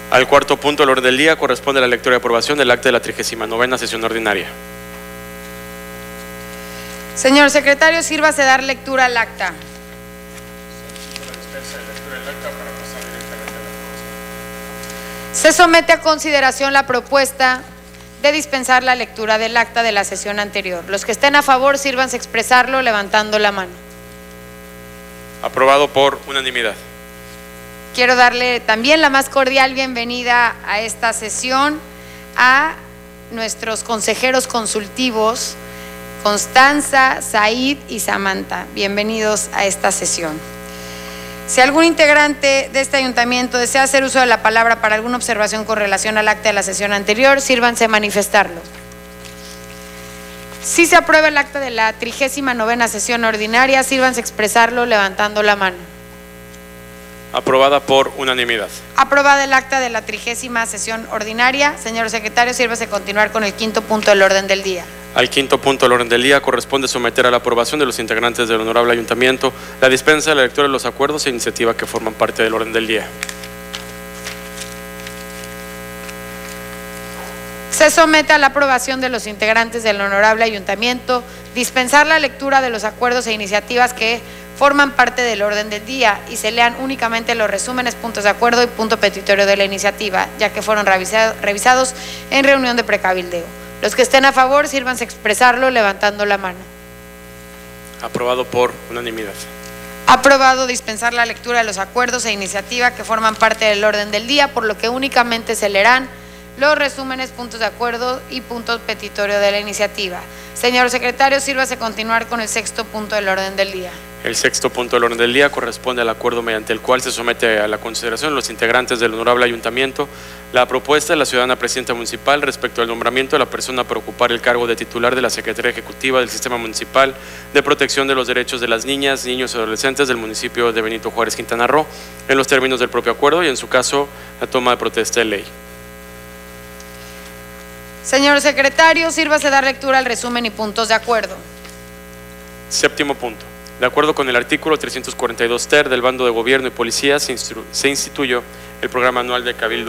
Al cuarto punto del orden del día corresponde la lectura y aprobación del acta de la 39ª sesión ordinaria. Señor secretario, sírvase dar lectura al acta. Se somete a consideración la propuesta de dispensar la lectura del acta de la sesión anterior. Los que estén a favor, sírvanse a expresarlo levantando la mano. Aprobado por unanimidad. Quiero darle también la más cordial bienvenida a esta sesión a nuestros consejeros consultivos, Constanza, Said y Samantha. Bienvenidos a esta sesión. Si algún integrante de este ayuntamiento desea hacer uso de la palabra para alguna observación con relación al acta de la sesión anterior, sírvanse a manifestarlo. Si se aprueba el acta de la 39ª sesión ordinaria, sírvanse a expresarlo levantando la mano. Aprobada por unanimidad. Aprobada el acta de la 30ª sesión ordinaria. Señor secretario, sírvase a continuar con el quinto punto del orden del día. Al quinto punto del orden del día corresponde someter a la aprobación de los integrantes del honorable ayuntamiento la dispensa de la lectura de los acuerdos e iniciativas que forman parte del orden del día. Se somete a la aprobación de los integrantes del honorable ayuntamiento dispensar la lectura de los acuerdos e iniciativas que forman parte del orden del día y se lean únicamente los resúmenes, puntos de acuerdo y punto petitorio de la iniciativa, ya que fueron revisados en reunión de precabildeo. Los que estén a favor, sírvanse a expresarlo levantando la mano. Aprobado por unanimidad. Aprobado dispensar la lectura de los acuerdos e iniciativas que forman parte del orden del día, por lo que únicamente se leerán los resúmenes, puntos de acuerdo y puntos petitorio de la iniciativa. Señor secretario, sírvase a continuar con el sexto punto del orden del día. El sexto punto del orden del día corresponde al acuerdo mediante el cual se somete a la consideración de los integrantes del honorable ayuntamiento la propuesta de la ciudadana presidenta municipal respecto al nombramiento de la persona para ocupar el cargo de titular de la Secretaría Ejecutiva del Sistema Municipal de Protección de los Derechos de las Niñas, Niños y Adolescentes del municipio de Benito Juárez, Quintana Roo, en los términos del propio acuerdo y en su caso la toma de protesta de ley. Señor secretario, sírvase a dar lectura al resumen y puntos de acuerdo. Séptimo punto. De acuerdo con el artículo 342 ter del Bando de Gobierno y Policía, se instituyó el programa anual de Cabildo